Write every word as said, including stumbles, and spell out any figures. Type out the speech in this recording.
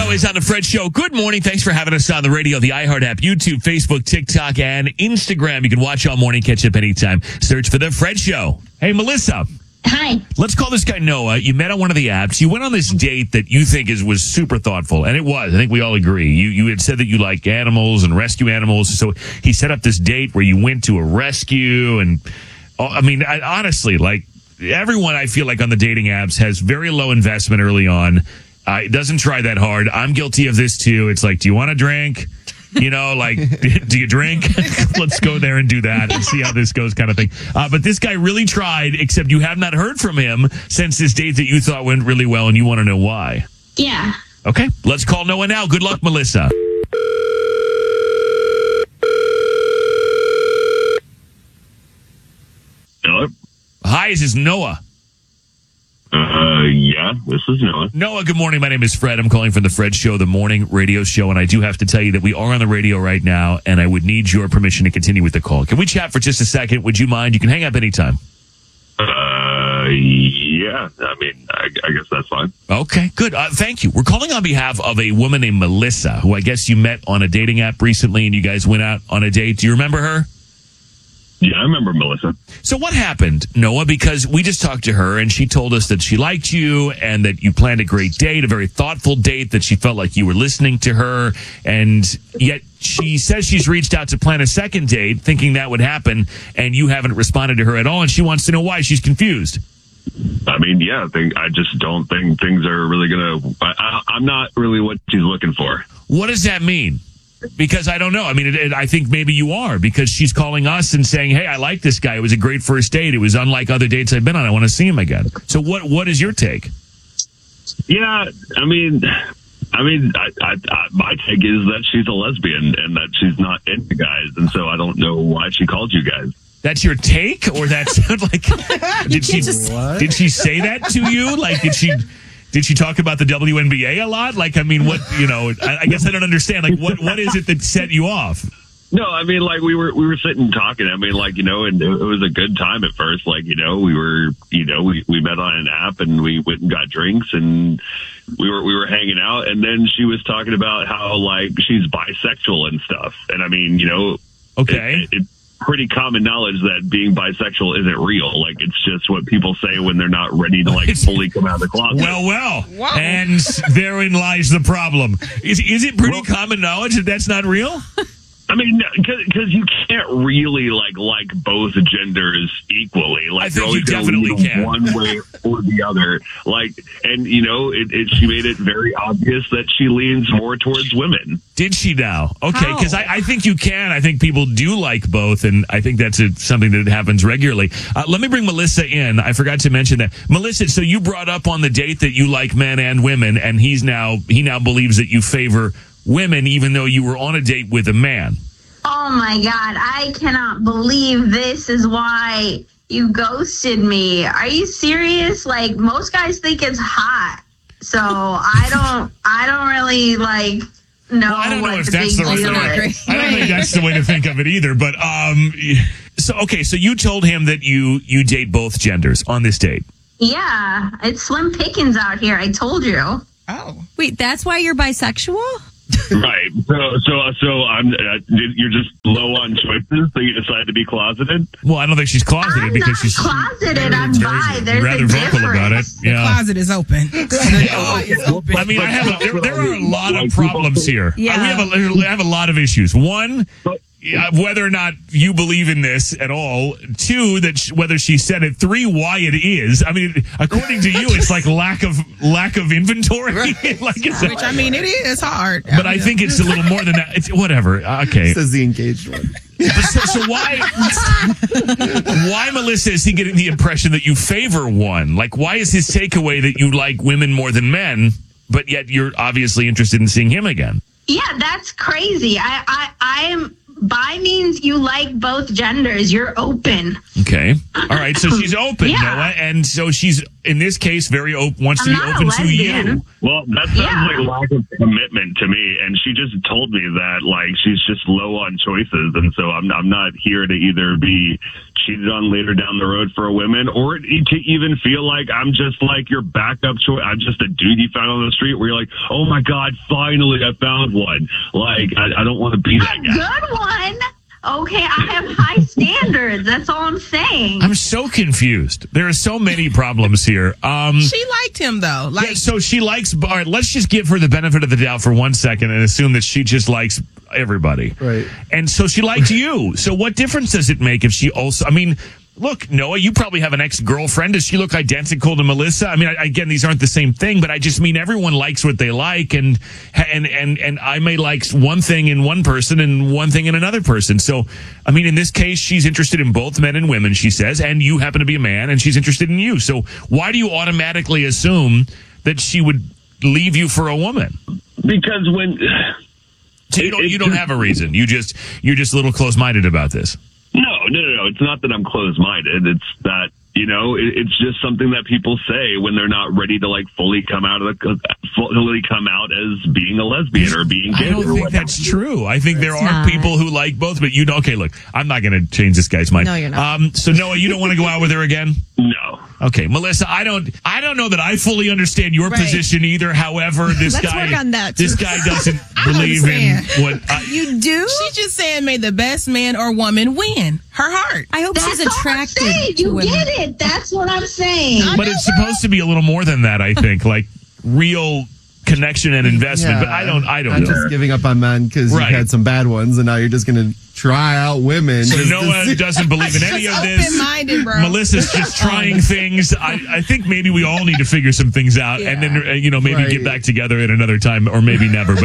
Noah is on the Fred Show. Good morning. Thanks for having us on the radio, the iHeart app, YouTube, Facebook, TikTok, and Instagram. You can watch all morning, catch up anytime. Search for the Fred Show. Hey, Melissa. Hi. Let's call this guy Noah. You met on one of the apps. You went on this date that you think is was super thoughtful, and it was. I think we all agree. You you had said that you like animals and rescue animals, so he set up this date where you went to a rescue, and I mean, I, honestly, like everyone, I feel like on the dating apps has very low investment early on. Uh, it doesn't try that hard. I'm guilty of this too. It's like, do you want a drink? You know, like, do you drink? Let's go there and do that and see how this goes kind of thing. Uh, but this guy really tried, except you have not heard from him since this date that you thought went really well, and you want to know why. Yeah. Okay, let's call Noah now. Good luck, Melissa. Hello? Hi, this is Noah. Uh, yeah, this is Noah. Noah, good morning. My name is Fred. I'm calling from the Fred Show, the morning radio show, and I do have to tell you that we are on the radio right now, and I would need your permission to continue with the call. Can we chat for just a second? Would you mind? You can hang up anytime. Uh, yeah, I mean, I, I guess that's fine. Okay, good. Uh, thank you. We're calling on behalf of a woman named Melissa, who I guess you met on a dating app recently, and you guys went out on a date. Do you remember her? Yeah, I remember Melissa. So what happened, Noah? Because we just talked to her, and she told us that she liked you and that you planned a great date, a very thoughtful date, that she felt like you were listening to her, and yet she says she's reached out to plan a second date, thinking that would happen, and you haven't responded to her at all, and she wants to know why. She's confused. I mean, yeah, I, think, I just don't think things are really going to... I'm not really what she's looking for. What does that mean? Because I don't know. I mean, it, it, I think maybe you are, because she's calling us and saying, hey, I like this guy. It was a great first date. It was unlike other dates I've been on. I want to see him again. So what what is your take? Yeah, I mean, I mean, I, I, I, my take is that she's a lesbian and that she's not into guys. And so I don't know why she called you guys. That's your take? Or that's like, did she, just, did she say that to you? Like, did she... Did she talk about the W N B A a lot? Like, I mean, what, you know, I, I guess I don't understand. Like, what, what is it that set you off? No, I mean, like, we were, we were sitting talking. I mean, like, you know, and it was a good time at first. Like, you know, we were, you know, we, we met on an app and we went and got drinks and we were, we were hanging out. And then she was talking about how, like, she's bisexual and stuff. And I mean, you know, okay. It, it, pretty common knowledge that being bisexual isn't real. Like, it's just what people say when they're not ready to, like, fully come out of the closet. Well, well. Wow. And therein lies the problem. Is is it pretty Well, common knowledge that that's not real? I mean, because you can't really, like, like both genders equally. Like, I think you're you always gonna definitely lean can. one way or the other. Like, and, you know, it, it, she made it very obvious that she leans more towards women. Did she now? Okay, How? because I, I think you can. I think people do like both, and I think that's a, something that happens regularly. Uh, let me bring Melissa in. I forgot to mention that. Melissa, so you brought up on the date that you like men and women, and he's now he now believes that you favor women, even though you were on a date with a man. Oh my God, I cannot believe this is why you ghosted me. Are you serious? Like, most guys think it's hot. So I don't, I don't really like know Well, I don't what know if the that's big the deal right way. is. I don't think that's the way to think of it either. But um, so okay, so you told him that you you date both genders on this date. Yeah, it's slim pickings out here. I told you. Oh. Wait, that's why you're bisexual? Right. So, so, so I'm. Uh, you're just low on choices, so you decide to be closeted. Well, I don't think she's closeted I'm because not she's closeted. I'm very- bi. There's rather a vocal about it. difference. Yeah. Closet is open. It's open. I mean, I have a, there, there are a lot of Like, problems people- here. Yeah. We have a, we have a lot of issues. One, But- yeah, whether or not you believe in this at all. Two, that sh- whether she said it. Three, why it is. I mean, according to you, it's like lack of lack of inventory. like it's Which, I mean, it is hard. but I think it's a little more than that. It's whatever. Okay. Says the engaged one. So, so why, why, Melissa, is he getting the impression that you favor one? Like, why is his takeaway that you like women more than men, but yet you're obviously interested in seeing him again? Yeah, that's crazy. I, I, I am. Bi means you like both genders. You're open. Okay. All right. So she's open, Yeah. Noah, and so she's in this case, very open, wants I'm to be not a open to lesbian. you. Well, that sounds Yeah. like lack of commitment to me, and she just told me that like she's just low on choices, and so I'm I'm not here to either be cheated on later down the road for a woman, or to even feel like I'm just like your backup choice. I'm just a dude you found on the street where you're like, oh my god, finally I found one. Like I, I don't want to be that A guy. good one. Okay, I have high standards. That's all I'm saying. I'm so confused. There are so many problems here. Um, She liked him though. Like yeah, so she likes. All right, let's just give her the benefit of the doubt for one second and assume that she just likes everybody. Right. And so she liked you. So what difference does it make if she also? I mean, look, Noah, you probably have an ex-girlfriend. Does she look identical to Melissa? I mean, I, again, these aren't the same thing, but I just mean everyone likes what they like, and and and and I may like one thing in one person and one thing in another person. So, I mean, in this case, she's interested in both men and women, she says, and you happen to be a man, and she's interested in you. So, why do you automatically assume that she would leave you for a woman? Because when So you don't It- you don't it- have a reason. You just you're just a little close-minded about this. No, no, no, no. It's not that I'm closed-minded. It's that, you know, it, it's just something that people say when they're not ready to, like, fully come out of the, fully come out as being a lesbian or being gay. I don't or think whatever. that's true. I think there It's are not. people who like both, but you don't. Okay, look, I'm not going to change this guy's mind. No, you're not. Um, so Noah, you don't want to go out with her again? No. Okay, Melissa, I don't. I don't know that I fully understand your Right. position either. However, this Let's guy, work on that, this too. guy doesn't I believe in understand. what. I, You do? she's just saying, may the best man or woman win. Her heart. I hope That's she's all I'm attracted saying. to You women. get it. That's what I'm saying. I but know, it's bro. supposed to be a little more than that. I think, like real connection and investment. Yeah. But I don't. I don't Not know. just giving up on men because Right. you had some bad ones, and now you're just going to try out women. So just to Noah see- doesn't believe in any Just of this. open-minded, bro. Melissa's just trying things. I, I think maybe we all need to figure some things out, and then uh, you know maybe Right. get back together at another time, or maybe never. But